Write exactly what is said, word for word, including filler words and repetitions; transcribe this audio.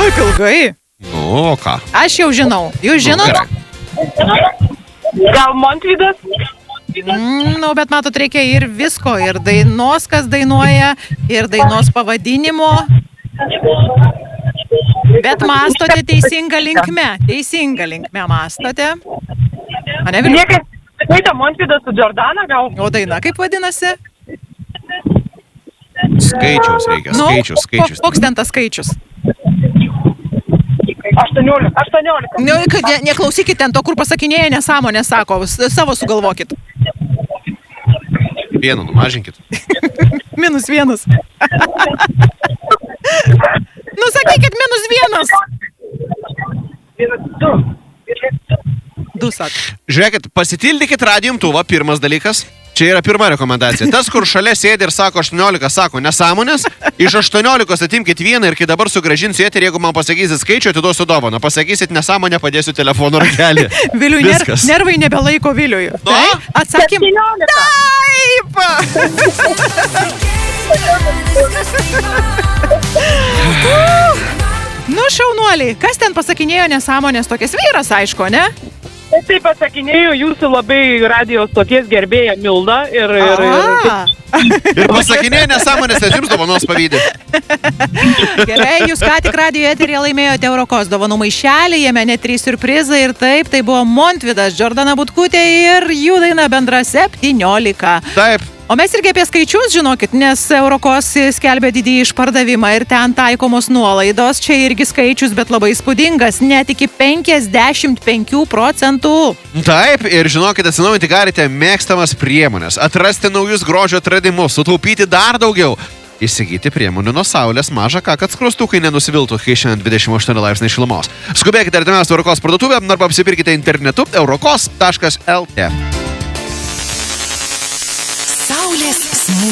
Taip ilgai. Nu, o ką? Aš jau žinau. Jūs žinot? Gal Montvydas? Mm, nu, bet matot, reikia ir visko, ir dainos, kas dainuoja, ir dainos pavadinimo. Bet mastote teisinga linkme. Teisinga linkme mastote. Mane Vilius? Niekas, tai Montvydas su Jordana gal? O daina kaip vadinasi? Skaičiaus reikia, skaičius, skaičius. Koks ten tas skaičius? aštuoniolika. aštuoniolika. Nu, kad ne, neklausykit ten to, kur pasakinėja nesąmonę, sako, s- savo sugalvokit. Vienu, numažinkit. Minus vienas. Nu, sakykit, minus vienas. Du. Du, sak. Žiūrėkit, pasitildykit radijumtuvą, pirmas dalykas. Čia yra pirma rekomendacija. Tas, kur šalia sėdi ir sako aštuoniolika, sako nesąmonės, iš aštuoniolikos atimkit vieną ir kai dabar sugrąžinsiu eterį, jeigu man pasakysit skaičių, atiduosiu dovaną. Pasakysit nesąmonę, padėsiu telefono ragelį. Viliui, ner Viskas. nervai nebelaiko Viliui. Nu? Tai atsakym. septyniolika. Nu, šaunuoliai, kas ten pasakinėjo nesąmonės tokias? Vyras, aišku, ne? Taip pasakinėjau jūsų labai radijos stoties gerbėja Milda ir... ir, ir A, Ir pasakinėja nesąmonės, aš jums dovanos pavydį. gerai, jūs ką tik radijo eterėje laimėjote Eurokos dovanų maišelį, jame net trys siurprizai ir taip, tai buvo Montvydas, Jordana Butkutė ir jų daina bendra septyniolika. Taip. O mes irgi apie skaičius, žinokit, nes Eurokos skelbia didįjį išpardavimą ir ten taikomos nuolaidos. Čia irgi skaičius, bet labai įspūdingas, net iki penkiasdešimt penkių procentų. Taip, ir žinokit, atsinaujinti galite mėgstamas priemonės, atrasti naujus grožio atradimus, sutaupyti dar daugiau. Įsigyti priemonių nuo saulės maža ką, kad skrustukai nenusiviltų, kai šiandien dvidešimt aštuoni laipsniai šilumos. Skubėkite artimiausią Eurokos parduotuvę arba apsipirkite internetu eurokos taškas lt. Saulės smūgis.